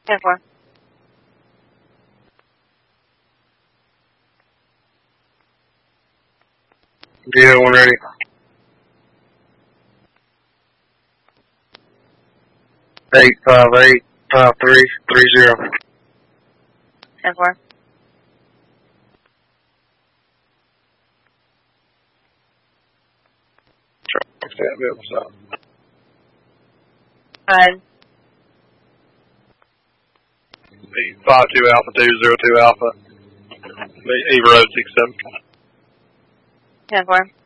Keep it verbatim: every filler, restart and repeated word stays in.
ten four. Yeah, one ready. Eight five eight five three three zero. ten four. Five. Five two Alpha two zero two Alpha. Eva Road six seven. ten four.